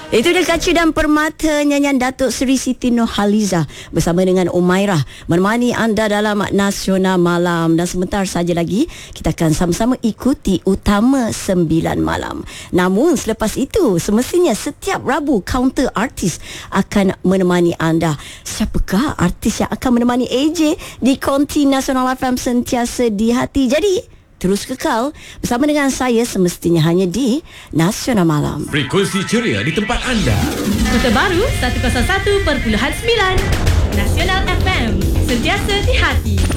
Itu dia Kacu dan Permata, nyanyian Datuk Seri Siti Nurhaliza bersama dengan Umairah menemani anda dalam Nasional Malam. Dan sebentar saja lagi kita akan sama-sama ikuti Utama 9 Malam. Namun selepas itu semestinya setiap Rabu Counter Artis akan menemani anda. Siapakah artis yang akan menemani AJ di Konti Nasional FM sentiasa di hati? Jadi terus kekal bersama dengan saya semestinya hanya di Nasional Malam. Frekuensi ceria di tempat anda. Kota Baru 101.9 Nasional FM, sentiasa di hati.